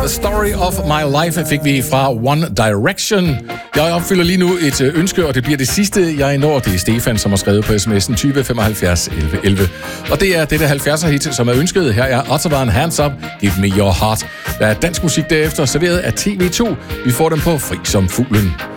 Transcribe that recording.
Story of My Life fik vi fra One Direction. Jeg opfylder lige nu et ønske, og det bliver det sidste, jeg når. Det er Stefan, som har skrevet på sms'en 20 75 11 11. Og det er dette 70'er-hit, som er ønsket. Her er Otterbarn, Hands Up, Give Me Your Heart. Der er dansk musik derefter, serveret af TV2. Vi får dem på Fri som Fuglen.